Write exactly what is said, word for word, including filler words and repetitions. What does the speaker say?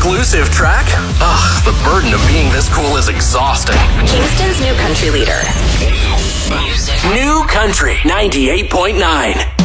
exclusive track? Ugh, the burden of being this cool is exhausting. Kingston's new country leader. New Country ninety-eight point nine.